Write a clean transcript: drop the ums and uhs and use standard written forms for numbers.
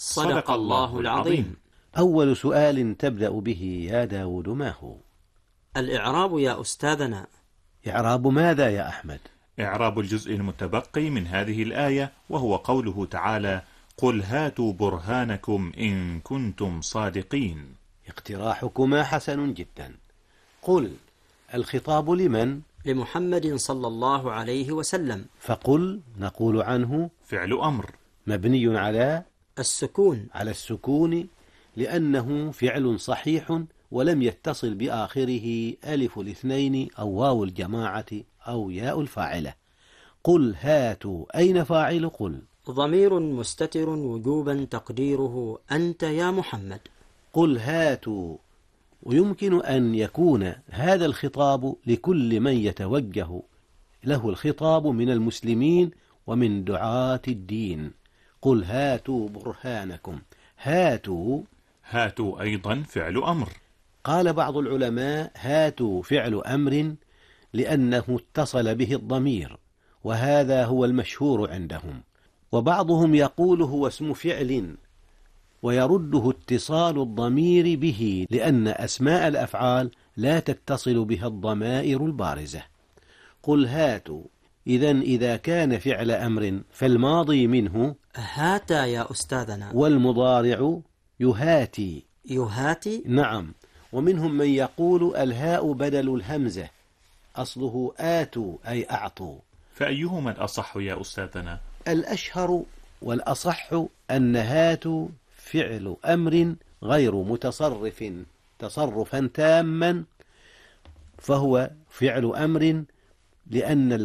صدق الله العظيم. أول سؤال تبدأ به يا داود ما هو؟ الإعراب يا أستاذنا. إعراب ماذا يا أحمد؟ إعراب الجزء المتبقي من هذه الآية، وهو قوله تعالى: قل هاتوا برهانكم إن كنتم صادقين. اقتراحكما حسن جدا. قل الخطاب لمن؟ لمحمد صلى الله عليه وسلم. فقل نقول عنه فعل أمر مبني على السكون لأنه فعل صحيح ولم يتصل بآخره ألف الاثنين أو واو الجماعة أو ياء الفاعلة. قل هاتوا أين فاعل قل؟ ضمير مستتر وجوبا تقديره أنت يا محمد. قل هاتوا، ويمكن أن يكون هذا الخطاب لكل من يتوجه له الخطاب من المسلمين ومن دعاة الدين. قل هاتوا برهانكم. هاتوا أيضا فعل أمر. قال بعض العلماء هاتوا فعل أمر لأنه اتصل به الضمير، وهذا هو المشهور عندهم، وبعضهم يقول هو اسم فعل ويرده اتصال الضمير به، لأن أسماء الأفعال لا تتصل بها الضمائر البارزة. قل هاتوا، إذا كان فعل أمر فالماضي منه هاتا يا أستاذنا، والمضارع يهاتي. نعم، ومنهم من يقول الهاء بدل الهمزة، أصله آتوا أي أعطوا. فأيهما الأصح يا أستاذنا؟ الأشهر والأصح أن هاتوا فعل أمر غير متصرف تصرفا تاما، فهو فعل أمر لأن